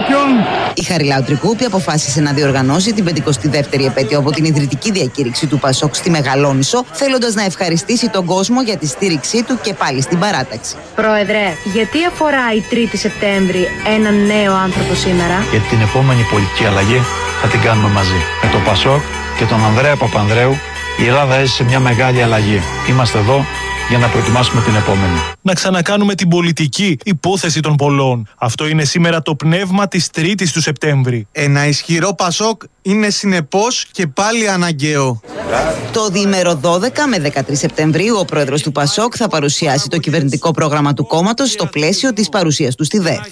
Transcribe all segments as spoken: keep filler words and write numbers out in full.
κάποιον. Η Χαριλάου Τρικούπη αποφάσισε να διοργανώσει την πενηκοστή δεύτερη επέτειο από την ιδρυτική διακήρυξη του Πασόκ στη Μεγαλόνισσο, θέλοντας να ευχαριστήσει τον κόσμο για τη στήριξή του και πάλι στην παράταξη. Πρόεδρε, γιατί αφορά η τρίτη Σεπτέμβρη έναν νέο άνθρωπο σήμερα? Γιατί την επόμενη πολιτική αλλαγή θα την κάνουμε μαζί. Με το Πασόκ και τον Ανδρέα Παπανδρέου η Ελλάδα έζησε μια μεγάλη αλλαγή. Είμαστε εδώ για να προετοιμάσουμε την επόμενη. Να ξανακάνουμε την πολιτική υπόθεση των πολλών. Αυτό είναι σήμερα το πνεύμα της τρίτης του Σεπτέμβρη. Ένα ισχυρό Πασόκ είναι συνεπώς και πάλι αναγκαίο. Το διήμερο δώδεκα με δεκατρείς Σεπτεμβρίου ο πρόεδρος του Πασόκ θα παρουσιάσει το κυβερνητικό πρόγραμμα του κόμματος στο πλαίσιο της παρουσίας του στη ΔΕΘ.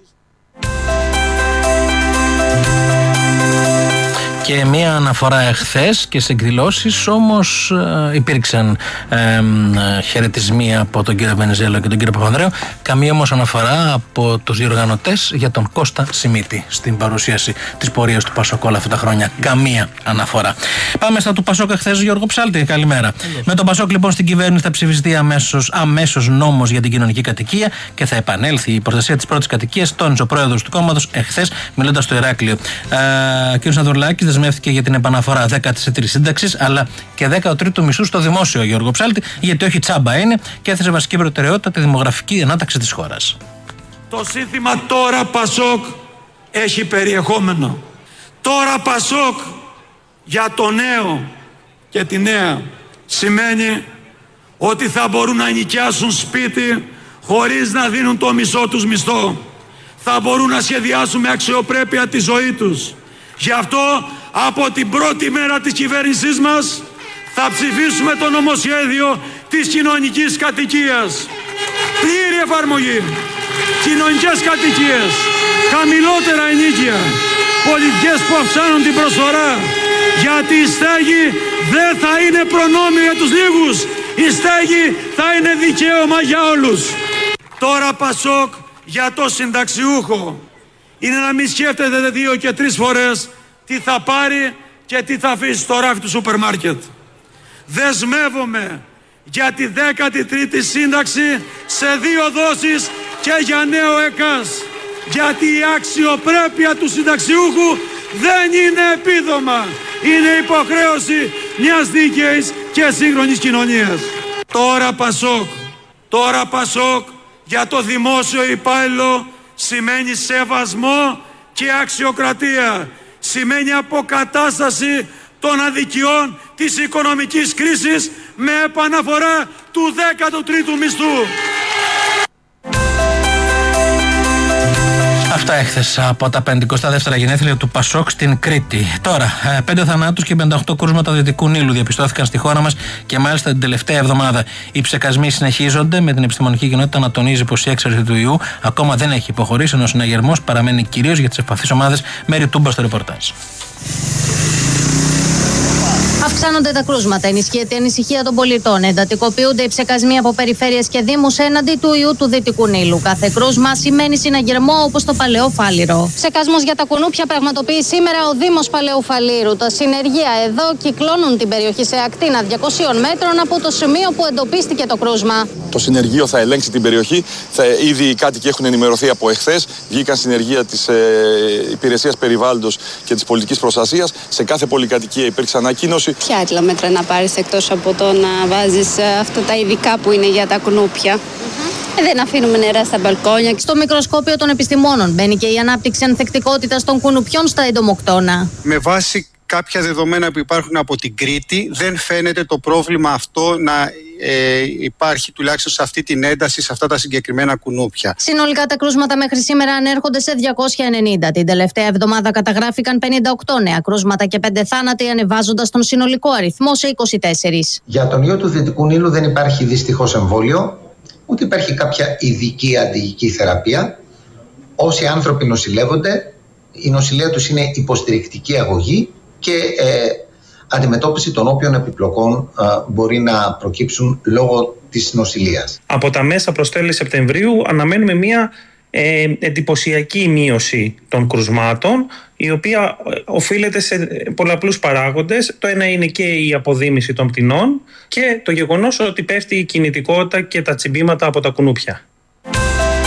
Και μία αναφορά εχθές και σε εκδηλώσεις, όμως ε, υπήρξαν ε, ε, χαιρετισμοί από τον κύριο Βενιζέλο και τον κύριο Παπανδρέου. Καμία όμως αναφορά από τους διοργανωτές για τον Κώστα Σιμίτη στην παρουσίαση της πορείας του Πασόκ όλα αυτά τα χρόνια. Καμία αναφορά. Πάμε στα του Πασόκ εχθές, Γιώργο Ψάλτη. Καλημέρα. Καλώς. Με τον Πασόκ λοιπόν στην κυβέρνηση θα ψηφιστεί αμέσως, αμέσως νόμος για την κοινωνική κατοικία και θα επανέλθει η προστασία της πρώτης κατοικίας, τόνισε ο πρόεδρος του κόμματος εχθές, μιλώντας στο Ηράκλειο. Ε, κ. Σανδρουλάκης δεσμεύτηκε για την επαναφορά δέκατης τρίτης σύνταξης, αλλά και δέκα τρίτου μισθού στο δημόσιο, Γιώργο Ψάλτη, γιατί όχι τσάμπα είναι, και έθεσε βασική προτεραιότητα τη δημογραφική ανάταξη της χώρας. Το σύνθημα «Τώρα Πασόκ» έχει περιεχόμενο. Τώρα Πασόκ για το νέο και τη νέα σημαίνει ότι θα μπορούν να νοικιάσουν σπίτι χωρίς να δίνουν το μισό τους μισθό. Θα μπορούν να σχεδιάσουν με αξιοπρέπεια τη ζωή τους. Γι' αυτό από την πρώτη μέρα της κυβέρνησής μας θα ψηφίσουμε το νομοσχέδιο της κοινωνικής κατοικίας. Πλήρη εφαρμογή. Κοινωνικές κατοικίες, χαμηλότερα ενίκια, πολιτικές που αυξάνουν την προσφορά. Γιατί η στέγη δεν θα είναι προνόμιο για τους λίγους. Η στέγη θα είναι δικαίωμα για όλους. Τώρα Πασόκ για το συνταξιούχο είναι να μην σκέφτεται δύο και τρεις φορές τι θα πάρει και τι θα αφήσει στο ράφι του σούπερ μάρκετ. Δεσμεύομαι για τη δέκατη τρίτη σύνταξη σε δύο δόσεις και για νέο ΕΚΑΣ. Γιατί η αξιοπρέπεια του συνταξιούχου δεν είναι επίδομα. Είναι υποχρέωση μιας δίκαιης και σύγχρονης κοινωνίας. Τώρα Πασόκ, τώρα Πασόκ για το δημόσιο υπάλληλο σημαίνει σεβασμό και αξιοκρατία. Σημαίνει αποκατάσταση των αδικιών της οικονομικής κρίσης με επαναφορά του δέκατου τρίτου μισθού. Αυτά έχθες από τα πενηκοστά δεύτερα γενέθλια του Πασόκ στην Κρήτη. Τώρα, πέντε θανάτους και πενήντα οκτώ κρούσματα Δυτικού Νείλου διαπιστώθηκαν στη χώρα μας και μάλιστα την τελευταία εβδομάδα. Οι ψεκασμοί συνεχίζονται, με την επιστημονική κοινότητα να τονίζει πως η έξαρση του ιού ακόμα δεν έχει υποχωρήσει, ενώ ο συναγερμός παραμένει κυρίως για τις ευπαθείς ομάδες. Μέρη Τούμπα στο ρεπορτάζ. Αυξάνονται τα κρούσματα, ενισχύεται η ανησυχία των πολιτών, εντατικοποιούνται οι ψεκασμοί από περιφέρειες και δήμους έναντι του ιού του Δυτικού Νείλου. Κάθε κρούσμα σημαίνει συναγερμό, όπως το Παλαιό Φάληρο. Ψεκασμός για τα κουνούπια πραγματοποιεί σήμερα ο Δήμος Παλαιού Φαλήρου. Τα συνεργεία εδώ κυκλώνουν την περιοχή σε ακτίνα διακοσίων μέτρων από το σημείο που εντοπίστηκε το κρούσμα. Το συνεργείο θα ελέγξει την περιοχή. Θα, ήδη οι κάτοικοι έχουν ενημερωθεί από εχθές. Βγήκαν συνεργεία της ε, Υπηρεσίας Περιβάλλοντος και της Πολιτικής Προστασίας. Σε κάθε πολυκατοικία υπήρξε ανακοίνωση. Ποια άλλα μέτρα να πάρεις εκτός από το να βάζεις αυτά τα ειδικά που είναι για τα κουνούπια? Mm-hmm. Ε, δεν αφήνουμε νερά στα μπαλκόνια. Στο μικροσκόπιο των επιστημόνων μπαίνει και η ανάπτυξη ανθεκτικότητας των κουνουπιών στα εντομοκτώνα. Με βάση κάποια δεδομένα που υπάρχουν από την Κρήτη, δεν φαίνεται το πρόβλημα αυτό να ε, υπάρχει τουλάχιστον σε αυτή την ένταση, σε αυτά τα συγκεκριμένα κουνούπια. Συνολικά τα κρούσματα μέχρι σήμερα ανέρχονται σε διακόσια ενενήντα. Την τελευταία εβδομάδα καταγράφηκαν πενήντα οκτώ νέα κρούσματα και πέντε θάνατοι, ανεβάζοντας τον συνολικό αριθμό σε είκοσι τέσσερα. Για τον ιό του Δυτικού Νείλου δεν υπάρχει δυστυχώς εμβόλιο, ούτε υπάρχει κάποια ειδική αντιγική θεραπεία. Όσοι άνθρωποι νοσηλεύονται, η νοσηλεία τους είναι υποστηρικτική αγωγή και ε, αντιμετώπιση των όποιων επιπλοκών ε, μπορεί να προκύψουν λόγω της νοσηλείας. Από τα μέσα προς τέλη Σεπτεμβρίου αναμένουμε μια ε, εντυπωσιακή μείωση των κρουσμάτων, η οποία οφείλεται σε πολλαπλούς παράγοντες. Το ένα είναι και η αποδίμηση των πτηνών και το γεγονός ότι πέφτει η κινητικότητα και τα τσιμπήματα από τα κουνούπια.